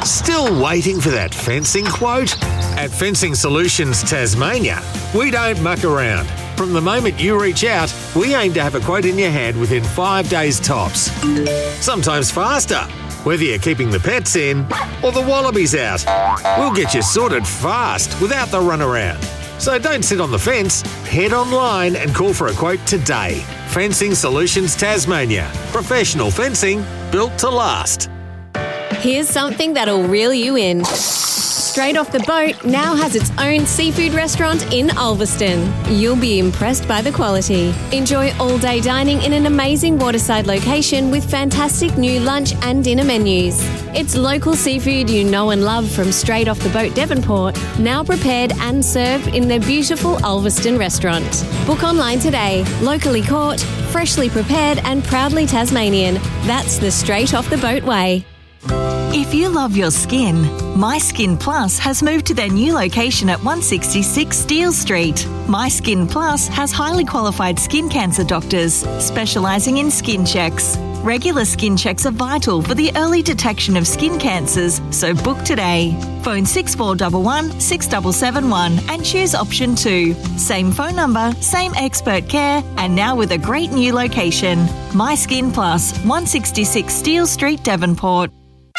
Still waiting for that fencing quote? At Fencing Solutions Tasmania, we don't muck around. From the moment you reach out, we aim to have a quote in your hand within 5 days tops. Sometimes faster, whether you're keeping the pets in or the wallabies out. We'll get you sorted fast without the runaround. So don't sit on the fence, head online and call for a quote today. Fencing Solutions Tasmania. Professional fencing built to last. Here's something that'll reel you in. Straight Off the Boat now has its own seafood restaurant in Ulverston. You'll be impressed by the quality. Enjoy all-day dining in an amazing waterside location with fantastic new lunch and dinner menus. It's local seafood you know and love from Straight Off the Boat Devonport, now prepared and served in their beautiful Ulverston restaurant. Book online today. Locally caught, freshly prepared and proudly Tasmanian. That's the Straight Off the Boat way. If you love your skin, My Skin Plus has moved to their new location at 166 Steele Street. My Skin Plus has highly qualified skin cancer doctors specialising in skin checks. Regular skin checks are vital for the early detection of skin cancers, so book today. Phone 6411 6771 and choose option 2. Same phone number, same expert care, and now with a great new location. My Skin Plus, 166 Steele Street, Devonport.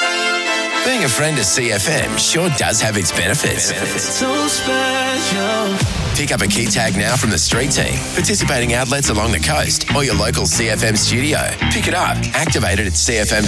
Being a friend of CFM sure does have its benefits. So special. Pick up a key tag now from the street team, participating outlets along the coast or your local CFM studio. Pick it up, activate it at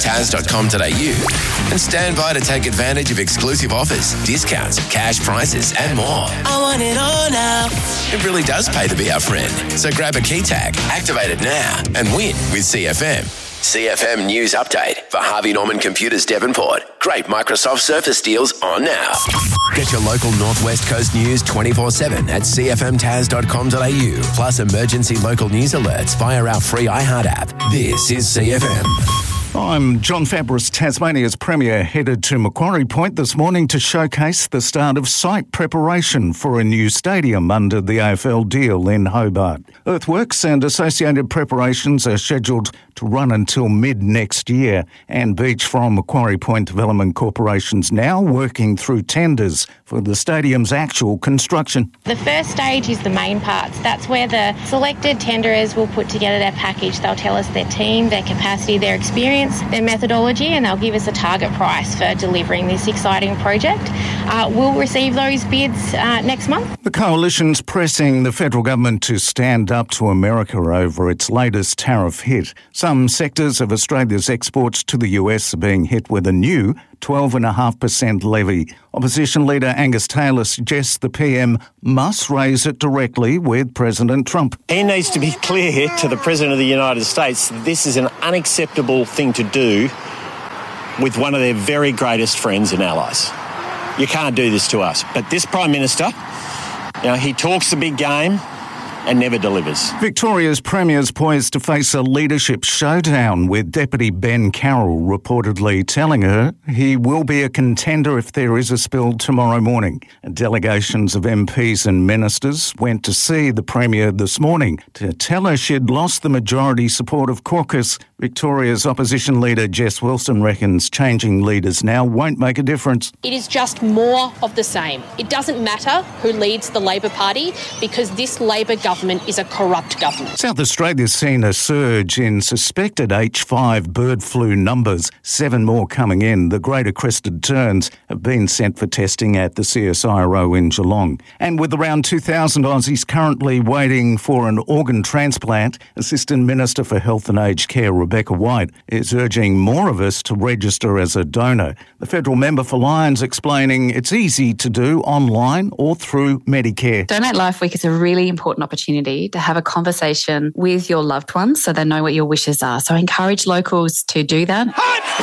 cfmtaz.com.au and stand by to take advantage of exclusive offers, discounts, cash prices and more. I want it all now. It really does pay to be our friend. So grab a key tag, activate it now and win with CFM. CFM News Update for Harvey Norman Computers Devonport. Great Microsoft Surface deals on now. Get your local Northwest Coast news 24/7 at cfmtaz.com.au. Plus emergency local news alerts via our free iHeart app. This is CFM. I'm John Fabris. Tasmania's Premier headed to Macquarie Point this morning to showcase the start of site preparation for a new stadium under the AFL deal in Hobart. Earthworks and associated preparations are scheduled to run until mid-next year, and Beach from Macquarie Point Development Corporation's now working through tenders for the stadium's actual construction. The first stage is the main parts. That's where the selected tenderers will put together their package. They'll tell us their team, their capacity, their experience, their methodology, and they'll give us a target price for delivering this exciting project. We'll receive those bids next month. The Coalition's pressing the federal government to stand up to America over its latest tariff hit. Some sectors of Australia's exports to the US are being hit with a new 12.5% levy. Opposition leader Angus Taylor suggests the PM must raise it directly with President Trump. He needs to be clear to the President of the United States that this is an unacceptable thing to do with one of their very greatest friends and allies. You can't do this to us. But this Prime Minister, he talks the big game and never delivers. Victoria's Premier's poised to face a leadership showdown, with Deputy Ben Carroll reportedly telling her he will be a contender if there is a spill tomorrow morning. Delegations of MPs and ministers went to see the Premier this morning to tell her she'd lost the majority support of caucus. Victoria's opposition leader Jess Wilson reckons changing leaders now won't make a difference. It is just more of the same. It doesn't matter who leads the Labor Party, because this Labor government is a corrupt government. South Australia's seen a surge in suspected H5 bird flu numbers, 7 more coming in. The greater crested terns have been sent for testing at the CSIRO in Geelong. And with around 2,000 Aussies currently waiting for an organ transplant, Assistant Minister for Health and Aged Care Rebecca White is urging more of us to register as a donor. The federal member for Lions explaining it's easy to do online or through Medicare. Donate Life Week is a really important opportunity to have a conversation with your loved ones so they know what your wishes are. So I encourage locals to do that.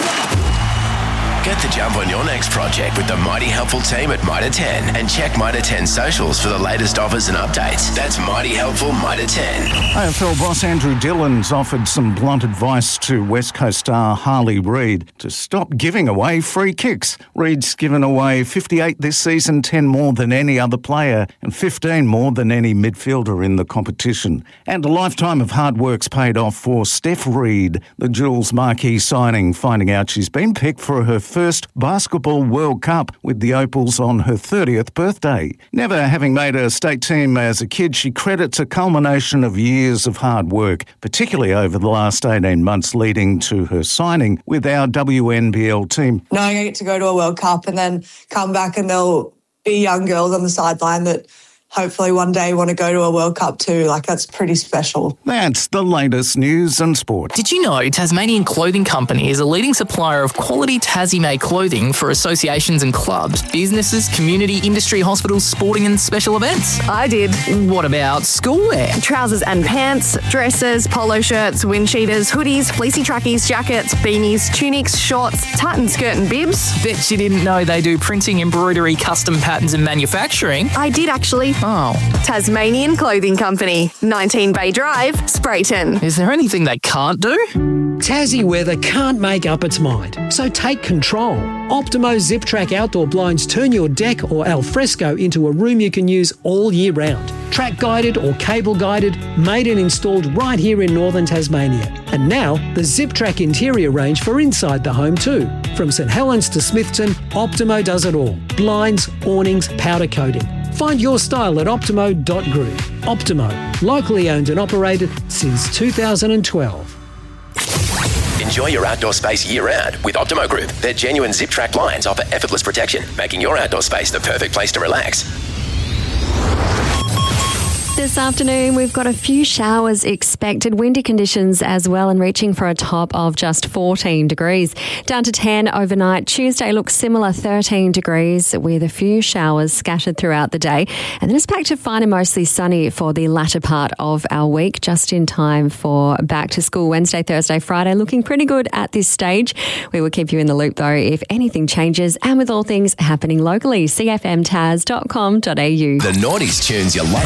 Get the jump on your next project with the Mighty Helpful team at Mitre 10 and check Mitre 10 socials for the latest offers and updates. That's Mighty Helpful Mitre 10. AFL boss Andrew Dillon's offered some blunt advice to West Coast star Harley Reid to stop giving away free kicks. Reid's given away 58 this season, 10 more than any other player and 15 more than any midfielder in the competition. And a lifetime of hard work's paid off for Steph Reid, the Jules marquee signing, finding out she's been picked for her first Basketball World Cup with the Opals on her 30th birthday. Never having made a state team as a kid, she credits a culmination of years of hard work, particularly over the last 18 months leading to her signing with our WNBL team. Knowing I get to go to a World Cup and then come back and there'll be young girls on the sideline that hopefully one day want to go to a World Cup too. That's pretty special. That's the latest news and sport. Did you know Tasmanian Clothing Company is a leading supplier of quality Tassie-made clothing for associations and clubs, businesses, community, industry, hospitals, sporting and special events? I did. What about schoolwear? Trousers and pants, dresses, polo shirts, wind cheaters, hoodies, fleecy trackies, jackets, beanies, tunics, shorts, tartan skirt and bibs. Bet you didn't know they do printing, embroidery, custom patterns and manufacturing. I did actually. Oh. Tasmanian Clothing Company, 19 Bay Drive, Sprayton. Is there anything they can't do? Tassie weather can't make up its mind, so take control. Optimo Zip Track outdoor blinds turn your deck or al fresco into a room you can use all year round. Track guided or cable guided, made and installed right here in northern Tasmania. And now, the Zip Track interior range for inside the home too. From St Helens to Smithton, Optimo does it all. Blinds, awnings, powder coating. Find your style at optimo.group. Optimo, locally owned and operated since 2012. Enjoy your outdoor space year-round with Optimo Group. Their genuine Zip-Track blinds offer effortless protection, making your outdoor space the perfect place to relax. This afternoon, we've got a few showers expected, windy conditions as well, and reaching for a top of just 14 degrees. Down to 10 overnight. Tuesday looks similar, 13 degrees, with a few showers scattered throughout the day. And then it's back to fine and mostly sunny for the latter part of our week, just in time for back to school Wednesday, Thursday, Friday. Looking pretty good at this stage. We will keep you in the loop, though, if anything changes, and with all things happening locally. cfmtas.com.au. The Naughties tunes you love.